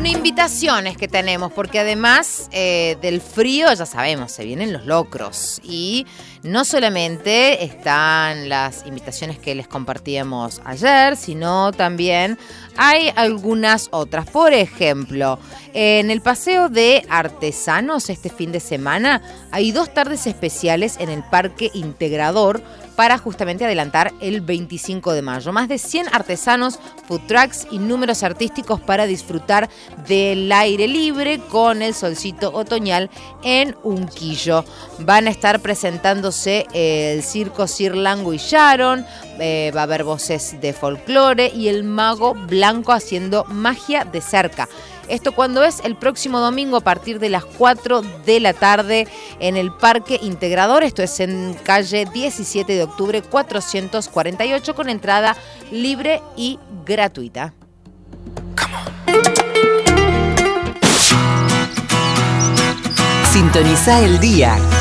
Bueno, invitaciones que tenemos, porque además del frío, ya sabemos, se vienen los locros. Y no solamente están las invitaciones que les compartíamos ayer, sino también hay algunas otras. Por ejemplo, en el Paseo de Artesanos este fin de semana hay 2 tardes especiales en el Parque Integrador para justamente adelantar el 25 de mayo. Más de 100 artesanos, food trucks y números artísticos para disfrutar del aire libre con el solcito otoñal en Unquillo. Van a estar presentándose el circo Sir Lango y Sharon, va a haber voces de folclore y el mago Blanco haciendo magia de cerca. Esto cuando es el próximo domingo a partir de las 4 de la tarde en el Parque Integrador. Esto es en calle 17 de octubre 448 con entrada libre y gratuita. Sintoniza el día